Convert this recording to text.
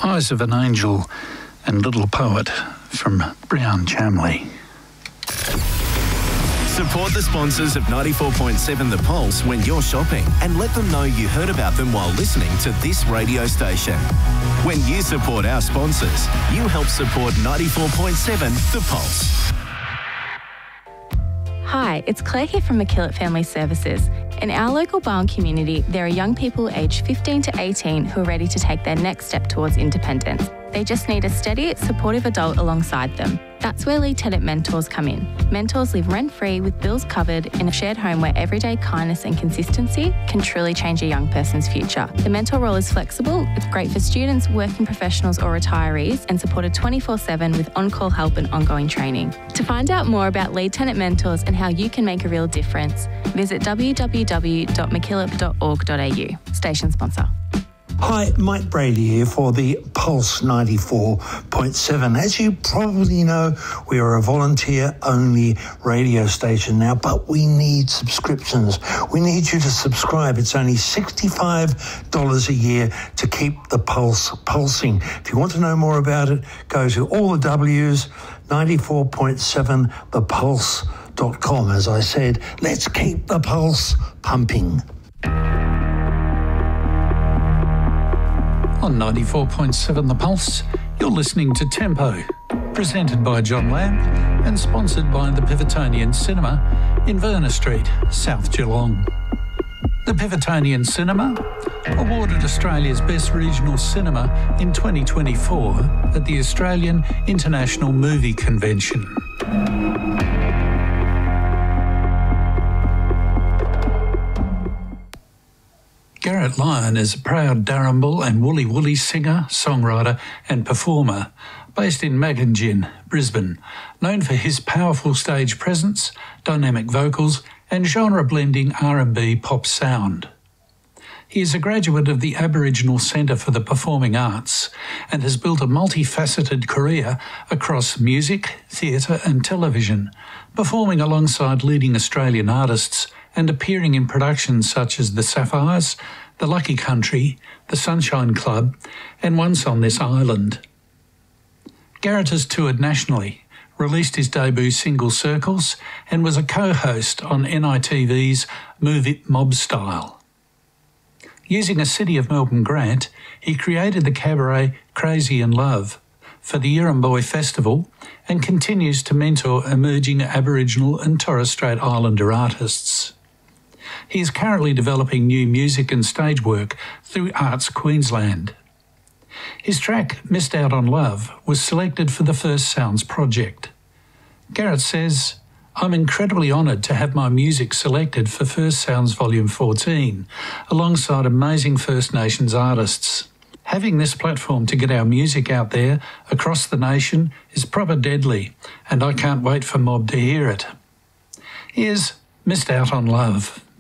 Eyes of an Angel and Little Poet from Brown Chamley. Support the sponsors of 94.7 The Pulse when you're shopping and let them know you heard about them while listening to this radio station. When you support our sponsors, you help support 94.7 The Pulse. Hi, it's Claire here from McKillop Family Services. In our local Barwon community, there are young people aged 15 to 18 who are ready to take their next step towards independence. They just need a steady, supportive adult alongside them. That's where Lead Tenant Mentors come in. Mentors live rent-free with bills covered in a shared home where everyday kindness and consistency can truly change a young person's future. The mentor role is flexible. It's great for students, working professionals or retirees and supported 24/7 with on-call help and ongoing training. To find out more about Lead Tenant Mentors and how you can make a real difference, visit www.mckillop.org.au. Station sponsor. Hi, Mike Brady here for the Pulse 94.7. As you probably know, we are a volunteer-only radio station now, but we need subscriptions. We need you to subscribe. It's only $65 a year to keep the Pulse pulsing. If you want to know more about it, go to all the W's, 94.7thepulse.com. As I said, let's keep the pulse pumping. On 94.7 The Pulse, you're listening to Tempo, presented by John Lamb and sponsored by the Pivotonian Cinema in Verna Street, South Geelong. The Pivotonian Cinema, awarded Australia's Best Regional Cinema in 2024 at the Australian International Movie Convention. Garrett Lyon is a proud Darumbal and Woolly Woolly singer, songwriter and performer based in Magangin, Brisbane, known for his powerful stage presence, dynamic vocals and genre-blending R&B pop sound. He is a graduate of the Aboriginal Centre for the Performing Arts and has built a multifaceted career across music, theatre and television, performing alongside leading Australian artists and appearing in productions such as The Sapphires, The Lucky Country, The Sunshine Club, and Once on This Island. Garrett has toured nationally, released his debut single Circles, and was a co-host on NITV's movie Mob Style. Using a City of Melbourne grant, he created the cabaret Crazy in Love for the Yirramboi Festival and continues to mentor emerging Aboriginal and Torres Strait Islander artists. He is currently developing new music and stage work through Arts Queensland. His track, Missed Out on Love, was selected for the First Sounds project. Garrett says, "I'm incredibly honoured to have my music selected for First Sounds Volume 14, alongside amazing First Nations artists. Having this platform to get our music out there across the nation is proper deadly, and I can't wait for Mob to hear it." Here's Missed Out on Love.